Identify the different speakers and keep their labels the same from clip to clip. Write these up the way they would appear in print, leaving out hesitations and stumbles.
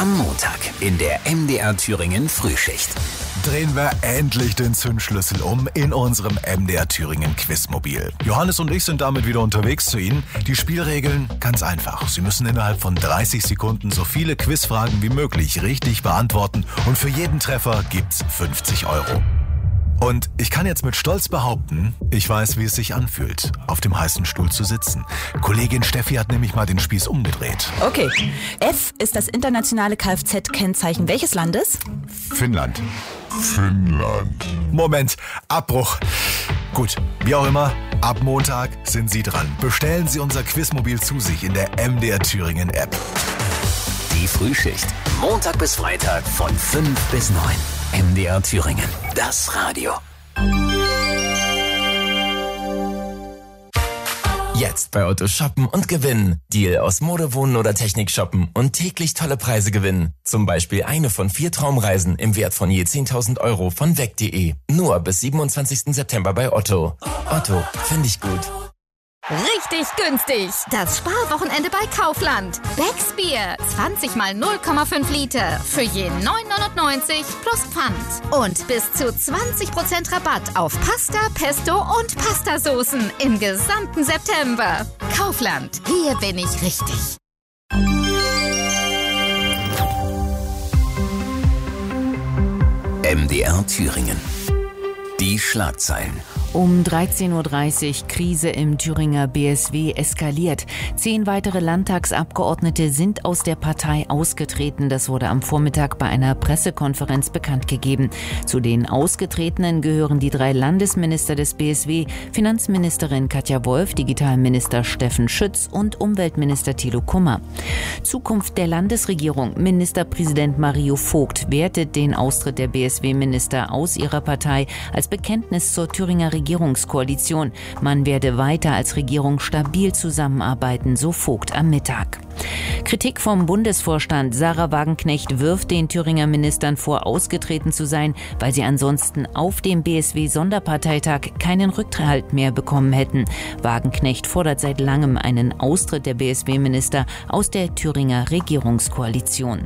Speaker 1: Am Montag in der MDR Thüringen Frühschicht.
Speaker 2: Drehen wir endlich den Zündschlüssel um in unserem MDR Thüringen Quizmobil. Johannes und ich sind damit wieder unterwegs zu Ihnen. Die Spielregeln ganz einfach. Sie müssen innerhalb von 30 Sekunden so viele Quizfragen wie möglich richtig beantworten und für jeden Treffer gibt's 50 €. Und ich kann jetzt mit Stolz behaupten, ich weiß, wie es sich anfühlt, auf dem heißen Stuhl zu sitzen. Kollegin Steffi hat nämlich mal den Spieß umgedreht.
Speaker 3: Okay. F ist das internationale Kfz-Kennzeichen welches Landes?
Speaker 2: Finnland. Moment, Abbruch. Gut, wie auch immer, ab Montag sind Sie dran. Bestellen Sie unser Quizmobil zu sich in der MDR Thüringen App.
Speaker 1: Die Frühschicht. Montag bis Freitag von 5 bis 9. MDR Thüringen. Das Radio.
Speaker 4: Jetzt bei Otto shoppen und gewinnen. Deal aus Mode, Wohnen oder Technik shoppen und täglich tolle Preise gewinnen. Zum Beispiel eine von 4 Traumreisen im Wert von je 10.000 € von weg.de. Nur bis 27. September bei Otto. Otto, finde ich gut.
Speaker 5: Richtig günstig. Das Sparwochenende bei Kaufland. Becks Bier. 20 mal 0,5 Liter. Für je 9,99 plus Pfand. Und bis zu 20% Rabatt auf Pasta, Pesto und Pastasoßen im gesamten September. Kaufland. Hier bin ich richtig.
Speaker 1: MDR Thüringen. Die Schlagzeilen.
Speaker 3: Um 13.30 Uhr Krise im Thüringer BSW eskaliert. 10 weitere Landtagsabgeordnete sind aus der Partei ausgetreten. Das wurde am Vormittag bei einer Pressekonferenz bekannt gegeben. Zu den Ausgetretenen gehören die 3 Landesminister des BSW, Finanzministerin Katja Wolf, Digitalminister Steffen Schütz und Umweltminister Thilo Kummer. Zukunft der Landesregierung. Ministerpräsident Mario Vogt wertet den Austritt der BSW-Minister aus ihrer Partei als Bekenntnis zur Thüringer Regierungskoalition. Man werde weiter als Regierung stabil zusammenarbeiten, so Vogt am Mittag. Kritik vom Bundesvorstand. Sarah Wagenknecht wirft den Thüringer Ministern vor, ausgetreten zu sein, weil sie ansonsten auf dem BSW-Sonderparteitag keinen Rückhalt mehr bekommen hätten. Wagenknecht fordert seit langem einen Austritt der BSW-Minister aus der Thüringer Regierungskoalition.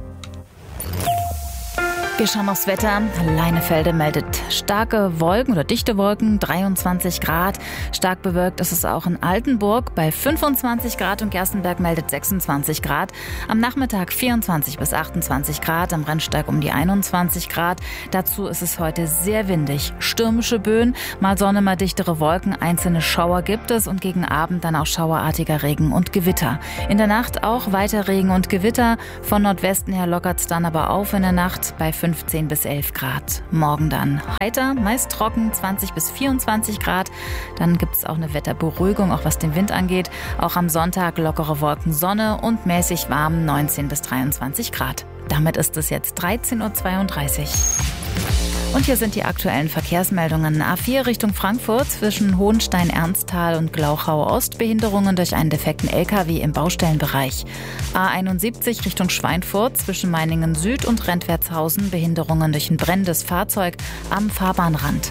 Speaker 6: Wir schauen aufs Wetter. Leinefelde meldet starke Wolken oder dichte Wolken, 23 Grad. Stark bewölkt ist es auch in Altenburg bei 25 Grad und Gerstenberg meldet 26 Grad. Am Nachmittag 24 bis 28 Grad, am Rennsteig um die 21 Grad. Dazu ist es heute sehr windig. Stürmische Böen, mal Sonne, mal dichtere Wolken, einzelne Schauer gibt es und gegen Abend dann auch schauerartiger Regen und Gewitter. In der Nacht auch weiter Regen und Gewitter. Von Nordwesten her lockert es dann aber auf in der Nacht bei 15 bis 11 Grad. Morgen dann heiter, meist trocken, 20 bis 24 Grad. Dann gibt es auch eine Wetterberuhigung, auch was den Wind angeht. Auch am Sonntag lockere Wolken, Sonne und mäßig warm, 19 bis 23 Grad. Damit ist es jetzt 13.32 Uhr. Und hier sind die aktuellen Verkehrsmeldungen. A4 Richtung Frankfurt zwischen Hohenstein-Ernsthal und Glauchau-Ost. Behinderungen durch einen defekten LKW im Baustellenbereich. A71 Richtung Schweinfurt zwischen Meiningen Süd und Rentwertshausen. Behinderungen durch ein brennendes Fahrzeug am Fahrbahnrand.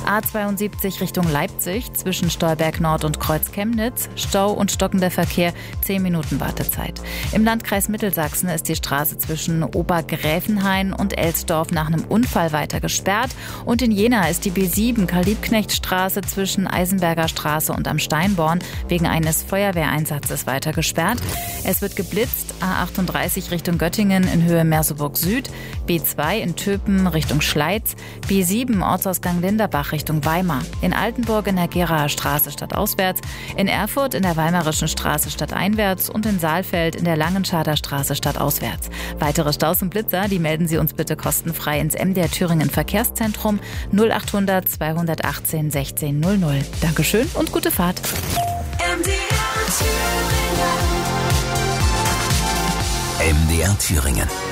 Speaker 6: A72 Richtung Leipzig zwischen Stolberg Nord und Kreuz Chemnitz. Stau und stockender Verkehr, 10 Minuten Wartezeit. Im Landkreis Mittelsachsen ist die Straße zwischen Obergräfenhain und Elsdorf nach einem Unfall weiter gesperrt. Und in Jena ist die B7 Karl-Liebknecht-Straße zwischen Eisenberger Straße und am Steinborn wegen eines Feuerwehreinsatzes weiter gesperrt. Es wird geblitzt. A38 Richtung Göttingen in Höhe Merseburg Süd. B2 in Töpen Richtung Schleiz. B7 Ortsausgang Linderbach Richtung Weimar. In Altenburg in der Geraer Straße stadtauswärts, in Erfurt in der Weimarischen Straße stadteinwärts und in Saalfeld in der Langenschader Straße stadtauswärts. Weitere Staus und Blitzer, die melden Sie uns bitte kostenfrei ins MDR Thüringen Verkehrszentrum 0800 218 1600. Dankeschön und gute Fahrt.
Speaker 1: MDR Thüringen.